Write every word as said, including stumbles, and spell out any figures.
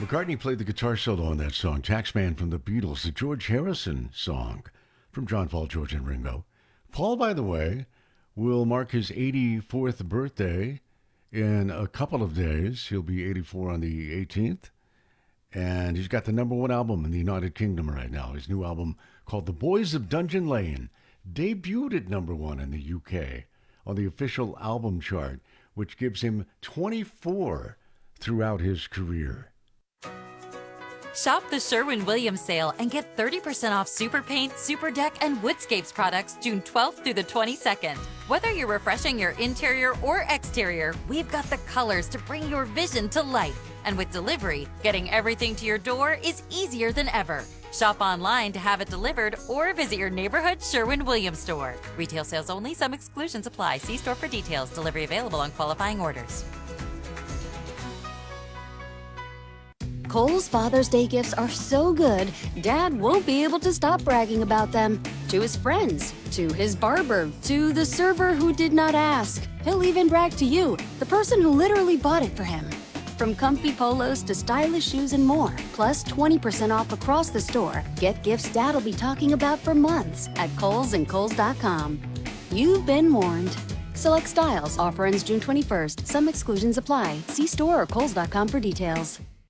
McCartney played the guitar solo on that song, Taxman from the Beatles, the George Harrison song from John, Paul, George, and Ringo. Paul, by the way, will mark his eighty-fourth birthday in a couple of days. He'll be eighty-four on the eighteenth. And he's got the number one album in the United Kingdom right now. His new album called The Boys of Dungeon Lane debuted at number one in the U K on the official album chart, which gives him twenty-four throughout his career. Shop the Sherwin-Williams sale and get thirty percent off Super Paint, Super Deck, and Woodscapes products June twelfth through the twenty-second. Whether you're refreshing your interior or exterior, we've got the colors to bring your vision to life. And with delivery, getting everything to your door is easier than ever. Shop online to have it delivered or visit your neighborhood Sherwin-Williams store. Retail sales only. Some exclusions apply. See store for details. Delivery available on qualifying orders. Kohl's Father's Day gifts are so good, Dad won't be able to stop bragging about them. To his friends, to his barber, to the server who did not ask. He'll even brag to you, the person who literally bought it for him. From comfy polos to stylish shoes and more, plus twenty percent off across the store. Get gifts Dad'll be talking about for months at Kohl's and Kohl's dot com. You've been warned. Select styles. Offer ends June twenty-first. Some exclusions apply. See store or Kohl's dot com for details.